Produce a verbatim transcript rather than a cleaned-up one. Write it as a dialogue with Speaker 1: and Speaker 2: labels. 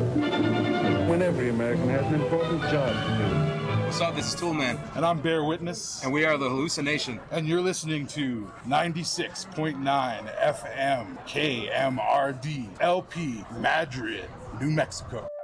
Speaker 1: When every American has an important job to do.
Speaker 2: What's up? This is Toolman.
Speaker 3: And I'm Bear Witness.
Speaker 2: And we are the Hallucination.
Speaker 3: And you're listening to ninety-six point nine F M K M R D L P Madrid, New Mexico.